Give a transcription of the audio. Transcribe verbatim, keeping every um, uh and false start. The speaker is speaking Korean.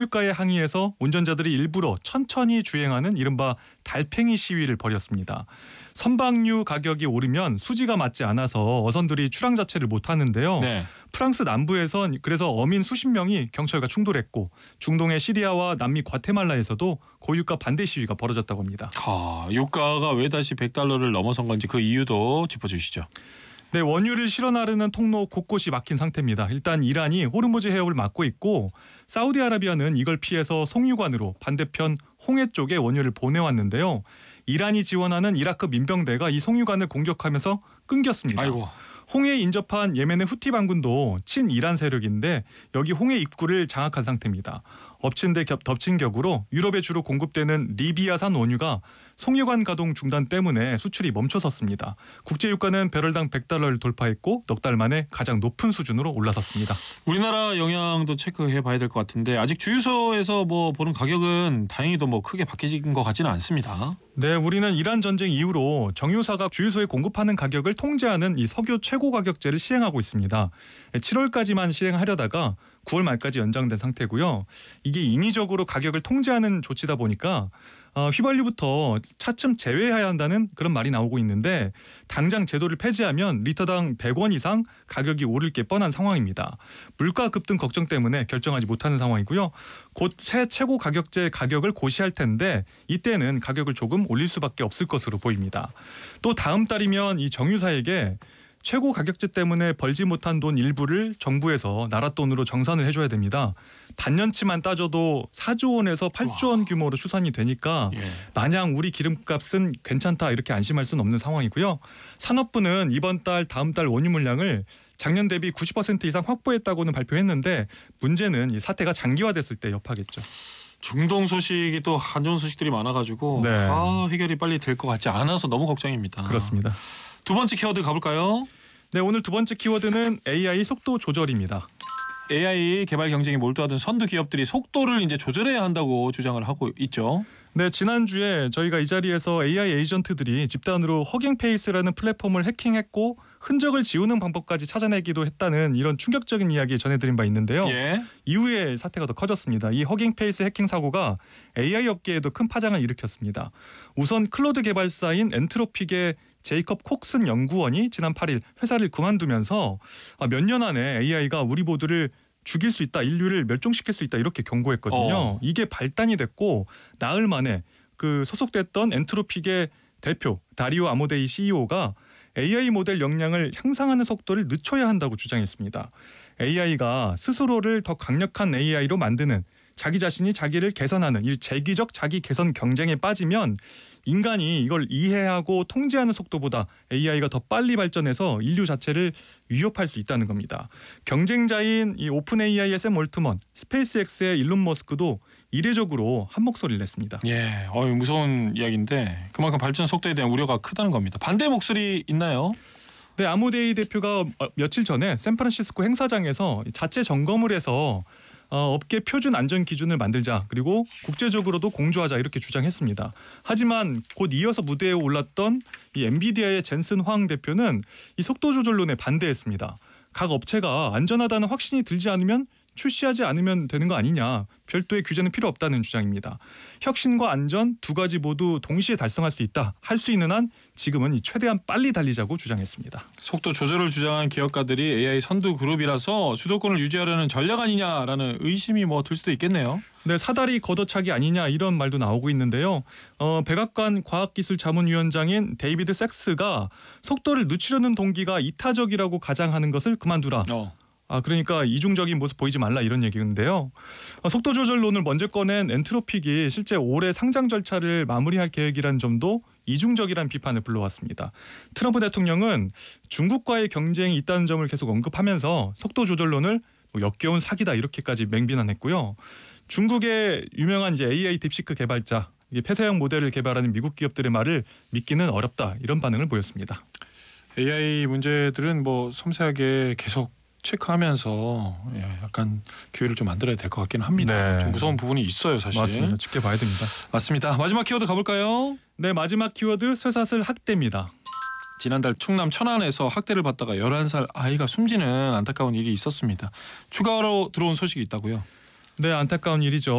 소유가에 항의해서 운전자들이 일부러 천천히 주행하는 이른바 달팽이 시위를 벌였습니다. 선박류 가격이 오르면 수지가 맞지 않아서 어선들이 출항 자체를 못하는데요. 네. 프랑스 남부에선 그래서 어민 수십 명이 경찰과 충돌했고 중동의 시리아와 남미 과테말라에서도 고유가 반대 시위가 벌어졌다고 합니다. 아, 유가가 왜 다시 백 달러를 넘어선 건지 그 이유도 짚어주시죠. 네, 원유를 실어 나르는 통로 곳곳이 막힌 상태입니다. 일단 이란이 호르무즈 해협을 막고 있고 사우디아라비아는 이걸 피해서 송유관으로 반대편 홍해 쪽에 원유를 보내왔는데요. 이란이 지원하는 이라크 민병대가 이 송유관을 공격하면서 끊겼습니다. 아이고. 홍해에 인접한 예멘의 후티 반군도 친이란 세력인데 여기 홍해 입구를 장악한 상태입니다. 엎친 데 겹, 덮친 격으로 유럽에 주로 공급되는 리비아산 원유가 송유관 가동 중단 때문에 수출이 멈춰섰습니다. 국제유가는 배럴당 백 달러를 돌파했고 넉 달 만에 가장 높은 수준으로 올라섰습니다. 우리나라 영향도 체크해 봐야 될 것 같은데 아직 주유소에서 뭐 보는 가격은 다행히도 뭐 크게 바뀌진 것 같지는 않습니다. 네, 우리는 이란 전쟁 이후로 정유사가 주유소에 공급하는 가격을 통제하는 이 석유 최고 가격제를 시행하고 있습니다. 칠월까지만 시행하려다가 구월 말까지 연장된 상태고요. 이게 인위적으로 가격을 통제하는 조치다 보니까 어, 휘발유부터 차츰 제외해야 한다는 그런 말이 나오고 있는데 당장 제도를 폐지하면 리터당 백 원 이상 가격이 오를 게 뻔한 상황입니다. 물가 급등 걱정 때문에 결정하지 못하는 상황이고요. 곧 새 최고 가격제 가격을 고시할 텐데 이때는 가격을 조금 올릴 수밖에 없을 것으로 보입니다. 또 다음 달이면 이 정유사에게 최고 가격제 때문에 벌지 못한 돈 일부를 정부에서 나라 돈으로 정산을 해줘야 됩니다. 반년치만 따져도 사조 원에서 팔조 원 규모로 추산이 되니까 예. 마냥 우리 기름값은 괜찮다 이렇게 안심할 수는 없는 상황이고요. 산업부는 이번 달 다음 달 원유 물량을 작년 대비 구십 퍼센트 이상 확보했다고는 발표했는데 문제는 이 사태가 장기화됐을 때 여파겠죠. 중동 소식이 또 안 좋은 소식들이 많아가지고 네. 아, 해결이 빨리 될 것 같지 않아서 너무 걱정입니다. 그렇습니다. 두 번째 키워드 가볼까요? 네, 오늘 두 번째 키워드는 에이아이 속도 조절입니다. 에이아이 개발 경쟁에 몰두하던 선두 기업들이 속도를 이제 조절해야 한다고 주장을 하고 있죠. 네, 지난주에 저희가 이 자리에서 에이아이 에이전트들이 집단으로 허깅페이스라는 플랫폼을 해킹했고 흔적을 지우는 방법까지 찾아내기도 했다는 이런 충격적인 이야기 전해드린 바 있는데요. 예. 이후에 사태가 더 커졌습니다. 이 허깅페이스 해킹 사고가 에이아이 업계에도 큰 파장을 일으켰습니다. 우선 클로드 개발사인 엔트로픽의 제이컵 콕슨 연구원이 지난 팔 일 회사를 그만두면서 몇 년 안에 에이아이가 우리 모두를 죽일 수 있다, 인류를 멸종시킬 수 있다 이렇게 경고했거든요. 어. 이게 발단이 됐고 나흘 만에 그 소속됐던 엔트로픽의 대표 다리오 아모데이 씨이오가 에이아이 모델 역량을 향상하는 속도를 늦춰야 한다고 주장했습니다. 에이아이가 스스로를 더 강력한 에이아이로 만드는 자기 자신이 자기를 개선하는 이 재기적 자기 개선 경쟁에 빠지면 인간이 이걸 이해하고 통제하는 속도보다 에이아이가 더 빨리 발전해서 인류 자체를 위협할 수 있다는 겁니다. 경쟁자인 이 오픈 에이아이의 샘 올트먼, 스페이스X의 일론 머스크도 이례적으로 한 목소리를 냈습니다. 예, 어, 무서운 이야기인데 그만큼 발전 속도에 대한 우려가 크다는 겁니다. 반대 목소리 있나요? 네, 아모데이 대표가 며칠 전에 샌프란시스코 행사장에서 자체 점검을 해서 어, 업계 표준 안전 기준을 만들자 그리고 국제적으로도 공조하자 이렇게 주장했습니다. 하지만 곧 이어서 무대에 올랐던 이 엔비디아의 젠슨 황 대표는 이 속도 조절론에 반대했습니다. 각 업체가 안전하다는 확신이 들지 않으면 출시하지 않으면 되는 거 아니냐. 별도의 규제는 필요 없다는 주장입니다. 혁신과 안전 두 가지 모두 동시에 달성할 수 있다. 할 수 있는 한 지금은 최대한 빨리 달리자고 주장했습니다. 속도 조절을 주장한 기업가들이 에이아이 선두 그룹이라서 주도권을 유지하려는 전략 아니냐라는 의심이 뭐 들 수도 있겠네요. 네, 사다리 걷어차기 아니냐 이런 말도 나오고 있는데요. 어, 백악관 과학기술자문위원장인 데이비드 섹스가 속도를 늦추려는 동기가 이타적이라고 가장하는 것을 그만두라. 어. 아 그러니까 이중적인 모습 보이지 말라 이런 얘기인데요. 어, 속도 조절론을 먼저 꺼낸 엔트로픽이 실제 올해 상장 절차를 마무리할 계획이란 점도 이중적이라는 비판을 불러왔습니다. 트럼프 대통령은 중국과의 경쟁이 있다는 점을 계속 언급하면서 속도 조절론을 뭐 역겨운 사기다 이렇게까지 맹비난했고요. 중국의 유명한 이제 에이아이 딥시크 개발자, 이게 폐쇄형 모델을 개발하는 미국 기업들의 말을 믿기는 어렵다 이런 반응을 보였습니다. 에이아이 문제들은 뭐 섬세하게 계속 체크하면서 약간 기회를 좀 만들어야 될 것 같기는 합니다. 네. 좀 무서운 부분이 있어요, 사실. 맞습니다. 지켜봐야 됩니다. 맞습니다. 마지막 키워드 가볼까요? 네, 마지막 키워드 쇠사슬 학대입니다. 지난달 충남 천안에서 학대를 받다가 열한 살 아이가 숨지는 안타까운 일이 있었습니다. 추가로 들어온 소식이 있다고요? 네, 안타까운 일이죠.